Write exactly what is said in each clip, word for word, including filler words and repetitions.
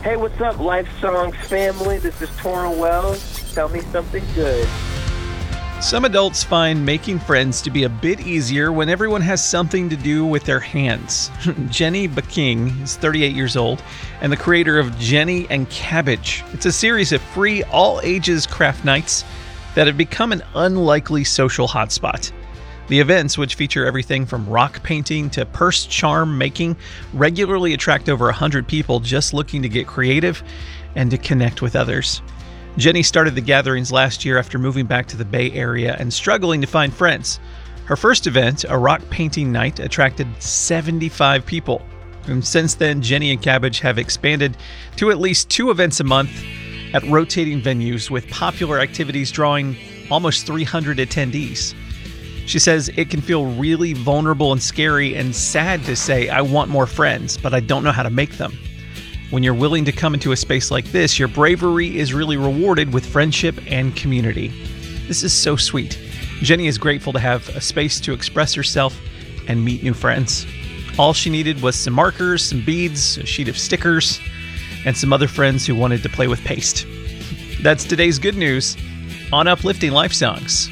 Hey, what's up, Life Songs family? This is Torrin Wells. Tell me something good. Some adults find making friends to be a bit easier when everyone has something to do with their hands. Jenny Baking is thirty-eight years old and the creator of Jenny and Cabbage. It's a series of free all-ages craft nights that have become an unlikely social hotspot. The events, which feature everything from rock painting to purse charm making, regularly attract over one hundred people just looking to get creative and to connect with others. Jenny started the gatherings last year after moving back to the Bay Area and struggling to find friends. Her first event, a rock painting night, attracted seventy-five people. And since then, Jenny and Cabbage have expanded to at least two events a month at rotating venues with popular activities drawing almost three hundred attendees. She says it can feel really vulnerable and scary and sad to say, I want more friends, but I don't know how to make them. When you're willing to come into a space like this, your bravery is really rewarded with friendship and community. This is so sweet. Jenny is grateful to have a space to express herself and meet new friends. All she needed was some markers, some beads, a sheet of stickers, and some other friends who wanted to play with paste. That's today's good news on Uplifting Life Songs.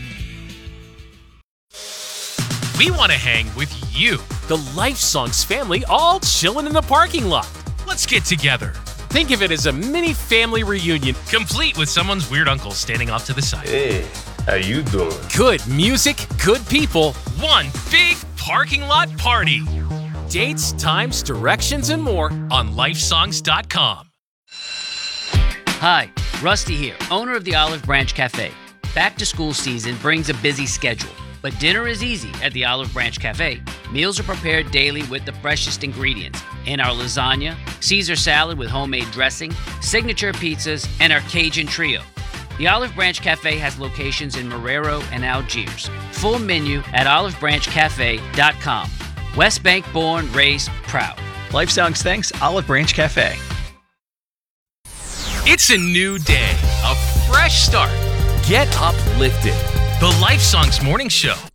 We want to hang with you, the Life Songs family, all chilling in the parking lot. Let's get together. Think of it as a mini family reunion, complete with someone's weird uncle standing off to the side. Hey, how you doing? Good music, good people, one big parking lot party. Dates, times, directions, and more on life songs dot com. Hi, Rusty here, owner of the Olive Branch Cafe. Back to school season brings a busy schedule, but dinner is easy at the Olive Branch Cafe. Meals are prepared daily with the freshest ingredients in our lasagna, Caesar salad with homemade dressing, signature pizzas, and our Cajun trio. The Olive Branch Cafe has locations in Marrero and Algiers. Full menu at olive branch cafe dot com. West Bank born, raised, proud. Life Songs thanks Olive Branch Cafe. It's a new day, a fresh start. Get uplifted. The Life Songs Morning Show